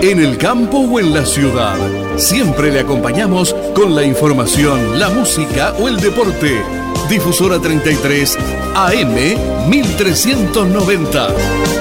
En el campo o en la ciudad, siempre le acompañamos con la información, la música o el deporte. Difusora 33 AM 1390.